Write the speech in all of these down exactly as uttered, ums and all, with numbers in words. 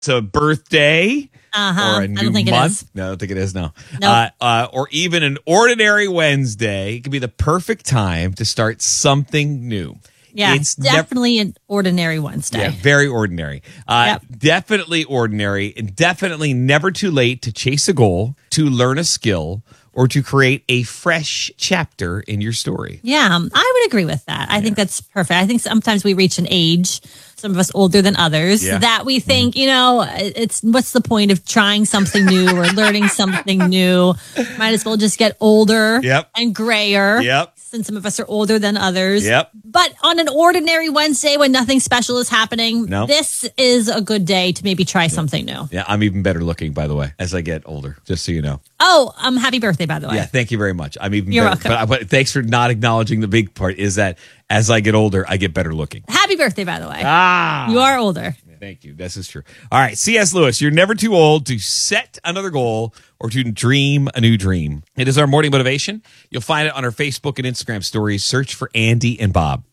It's a birthday Uh-huh. or a new I don't think month. it is. No, I don't think it is, no. Nope. Uh, uh, or even an ordinary Wednesday. It could be the perfect time to start something new. Yeah, it's nev- definitely an ordinary Wednesday. Yeah, very ordinary. Uh, Yep. Definitely ordinary, and definitely never too late to chase a goal, to learn a skill, or to create a fresh chapter in your story. Yeah, um, I would agree with that. I yeah. think that's perfect. I think sometimes we reach an age, some of us older than others, yeah. that we think, you know, it's what's the point of trying something new or learning something new? Might as well just get older yep. and grayer. Yep. Since some of us are older than others. Yep. But on an ordinary Wednesday when nothing special is happening, nope. this is a good day to maybe try yep. something new. Yeah, I'm even better looking, by the way, as I get older, just so you know. Oh, um, happy birthday, by the way. Yeah, thank you very much. I'm even You're better. welcome. But, but thanks for not acknowledging the big part is that as I get older, I get better looking. Happy birthday, by the way. Ah. You are older. Thank you. This is true. All right. C S. Lewis, you're never too old to set another goal or to dream a new dream. It is our morning motivation. You'll find it on our Facebook and Instagram stories. Search for Andy and Bob.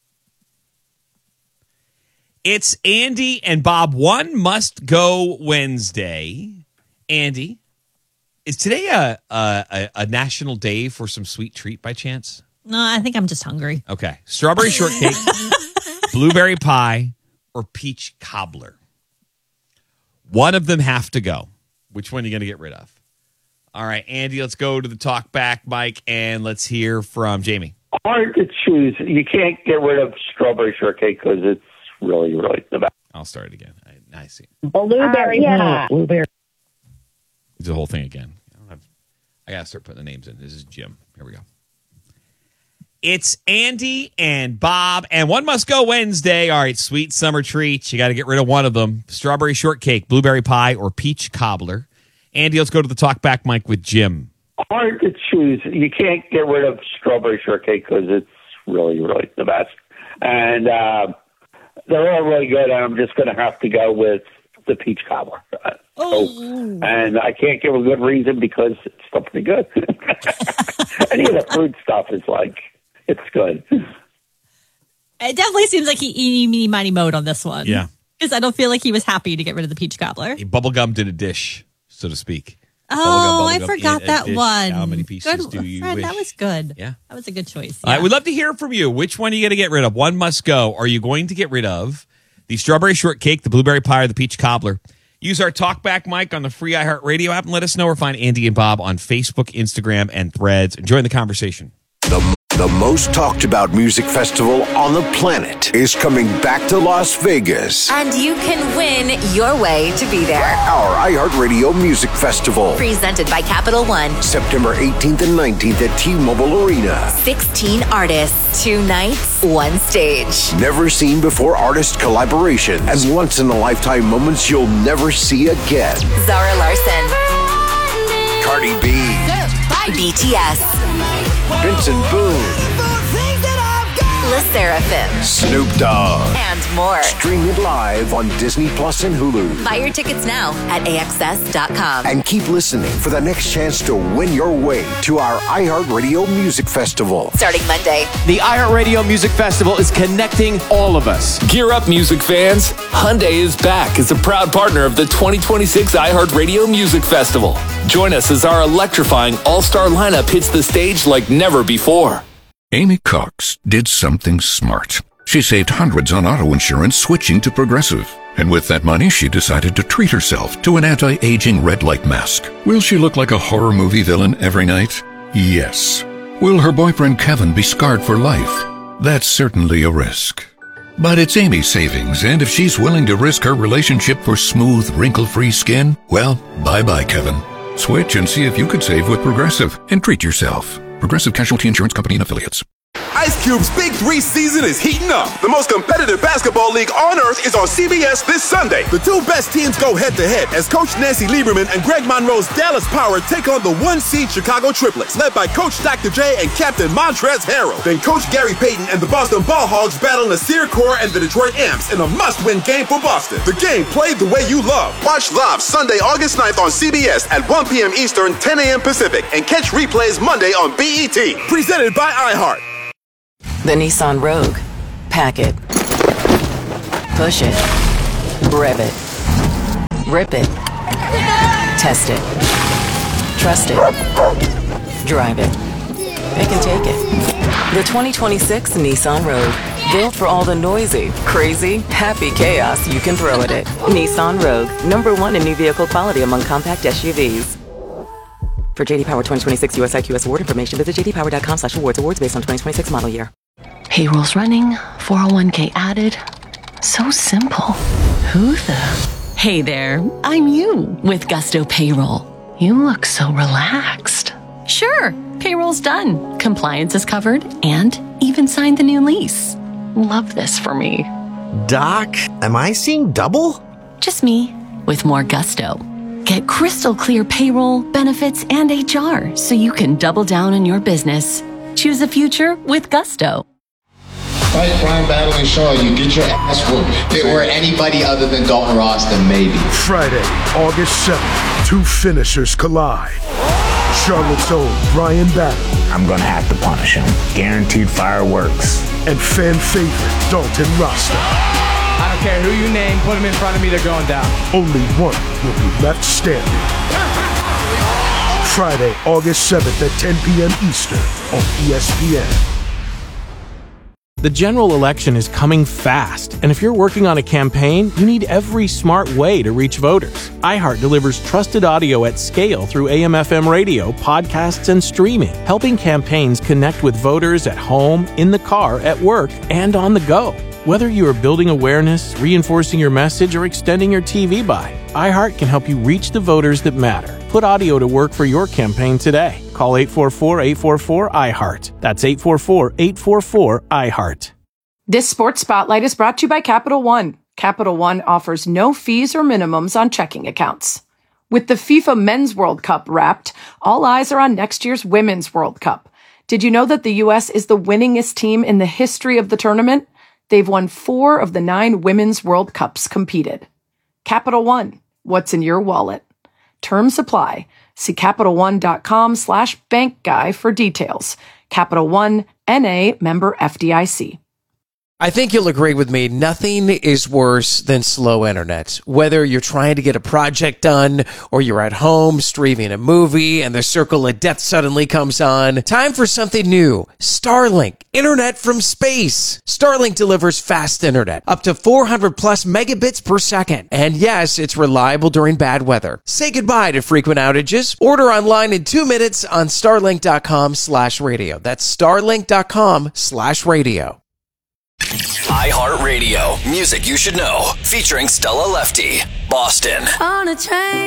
It's Andy and Bob. One must go Wednesday. Andy, is today a, a, a national day for some sweet treat by chance? No, I think I'm just hungry. Okay. Strawberry shortcake, blueberry pie, or peach cobbler. One of them have to go. Which one are you going to get rid of? All right, Andy, let's go to the talk back mic, and let's hear from Jamie. Hard to choose. You can't get rid of strawberry shortcake because it's really, really the best. I'll start it again. I, I see. Blueberry uh, yeah. Blueberry. It's the whole thing again. I don't have. I got to start putting the names in. This is Jim. Here we go. It's Andy and Bob, and one must go Wednesday. All right, sweet summer treats. You got to get rid of one of them. Strawberry shortcake, blueberry pie, or peach cobbler. Andy, let's go to the talk back mic with Jim. Hard to choose. You can't get rid of strawberry shortcake because it's really, really the best. And uh, they're all really good, and I'm just going to have to go with the peach cobbler. Oh. So, and I can't give a good reason because it's still pretty good. Any of the fruit stuff is like, it's good. It definitely seems like he eeny, meeny, miny, mode on this one. Yeah. Because I don't feel like he was happy to get rid of the peach cobbler. He bubblegummed in a dish, so to speak. Oh, Bubble gum, I bubble forgot gum that dish. one. How many pieces good, do you Fred, wish? That was good. Yeah. That was a good choice. All Yeah. right, we'd love to hear from you. Which one are you going to get rid of? One must go. Are you going to get rid of the strawberry shortcake, the blueberry pie, or the peach cobbler? Use our talkback mic on the free iHeartRadio app and let us know, or find Andy and Bob on Facebook, Instagram, and Threads. Join the conversation. The, the most talked about music festival on the planet is coming back to Las Vegas. And you can win your way to be there. Our iHeartRadio Music Festival. Presented by Capital One. September eighteenth and nineteenth at T-Mobile Arena. sixteen artists, two nights, one stage. Never seen before artist collaborations and once-in-a-lifetime moments you'll never see again. Zara Larson. Cardi B. B T S. Vincent Boone. Le Sserafim. Snoop Dogg. And more. Stream it live on Disney Plus and Hulu. Buy your tickets now at A X S dot com. And keep listening for the next chance to win your way to our iHeartRadio Music Festival. Starting Monday. The iHeartRadio Music Festival is connecting all of us. Gear up, music fans. Hyundai is back as a proud partner of the twenty twenty-six iHeartRadio Music Festival. Join us as our electrifying all-star lineup hits the stage like never before. Amy Cox did something smart. She saved hundreds on auto insurance switching to Progressive. And with that money, she decided to treat herself to an anti-aging red light mask. Will she look like a horror movie villain every night? Yes. Will her boyfriend Kevin be scarred for life? That's certainly a risk. But it's Amy's savings, and if she's willing to risk her relationship for smooth, wrinkle-free skin, well, bye-bye, Kevin. Switch and see if you could save with Progressive and treat yourself. Progressive Casualty Insurance Company and Affiliates. Ice Cube's Big Three season is heating up. The most competitive basketball league on earth is on C B S this Sunday. The two best teams go head-to-head as Coach Nancy Lieberman and Greg Monroe's Dallas Power take on the one-seed Chicago Triplets, led by Coach Doctor J and Captain Montrezl Harrell. Then Coach Gary Payton and the Boston Ball Hogs battle Nasir Kaur and the Detroit Imps in a must-win game for Boston. The game played the way you love. Watch live Sunday, August ninth on C B S at one p.m. Eastern, ten a.m. Pacific, and catch replays Monday on B E T. Presented by iHeart. The Nissan Rogue. Pack it. Push it. Rev it. Rip it. Test it. Trust it. Drive it. They can take it. The twenty twenty-six Nissan Rogue. Built for all the noisy, crazy, happy chaos you can throw at it. Nissan Rogue. Number one in new vehicle quality among compact S U Vs. For J D Power twenty twenty-six U S I Q S award information, visit j d power dot com slash awards. Awards based on twenty twenty-six model year. Payroll's running, four oh one k added. So simple. Who the... Hey there, I'm you with Gusto Payroll. You look so relaxed. Sure, payroll's done. Compliance is covered and even signed the new lease. Love this for me. Doc, am I seeing double? Just me with more gusto. Get crystal clear payroll, benefits, and H R so you can double down on your business. Choose a future with Gusto. Fight crime, battling Shaw, you get your ass whooped. If it were anybody other than Dalton Ross, then maybe. Friday, August seventh, two finishers collide. Charlotte's own Brian Battle. I'm gonna have to punish him. Guaranteed fireworks. And fan favorite Dalton Rasta. I don't care who you name, put him in front of me, they're going down. Only one will be left standing. Friday, August seventh at ten p.m. Eastern on E S P N. The general election is coming fast, and if you're working on a campaign, you need every smart way to reach voters. iHeart delivers trusted audio at scale through A M F M radio, podcasts, and streaming, helping campaigns connect with voters at home, in the car, at work, and on the go. Whether you are building awareness, reinforcing your message, or extending your T V buy, iHeart can help you reach the voters that matter. Put audio to work for your campaign today. Call eight four four, eight four four, I heart. That's eight four four, eight four four, I heart. This Sports Spotlight is brought to you by Capital One. Capital One offers no fees or minimums on checking accounts. With the FIFA Men's World Cup wrapped, all eyes are on next year's Women's World Cup. Did you know that the U S is the winningest team in the history of the tournament? They've won four of the nine Women's World Cups competed. Capital One, what's in your wallet? Terms apply. See CapitalOne.com slash bank guy for details. Capital One, N A, member F D I C. I think you'll agree with me, nothing is worse than slow internet. Whether you're trying to get a project done or you're at home streaming a movie and the circle of death suddenly comes on, time for something new. Starlink, internet from space. Starlink delivers fast internet, up to four hundred plus megabits per second. And yes, it's reliable during bad weather. Say goodbye to frequent outages. Order online in two minutes on starlink.com slash radio. That's starlink.com slash radio. iHeartRadio, music you should know, featuring Stella Lefty, Boston. On a train.